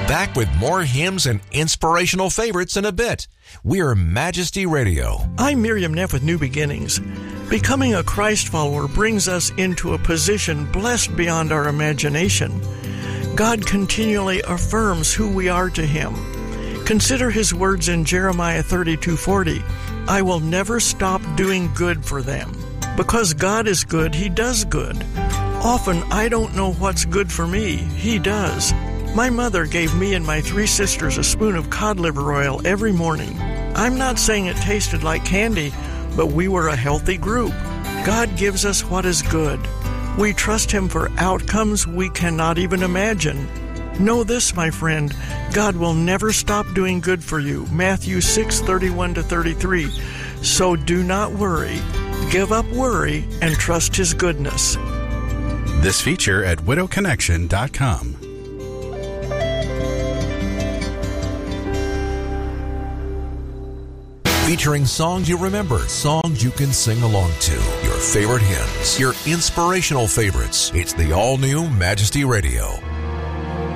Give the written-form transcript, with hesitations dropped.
Back with more hymns and inspirational favorites in a bit. We're Majesty Radio. I'm Miriam Neff with New Beginnings. Becoming a Christ follower brings us into a position blessed beyond our imagination. God continually affirms who we are to Him. Consider His words in Jeremiah 32:40. I will never stop doing good for them. Because God is good, He does good. Often I don't know what's good for me. He does. My mother gave me and my 3 sisters a spoon of cod liver oil every morning. I'm not saying it tasted like candy, but we were a healthy group. God gives us what is good. We trust Him for outcomes we cannot even imagine. Know this, my friend, God will never stop doing good for you. Matthew 6:31-33. So do not worry. Give up worry and trust His goodness. This feature at widowconnection.com. Featuring songs you remember, songs you can sing along to, your favorite hymns, your inspirational favorites. It's the all-new Majesty Radio.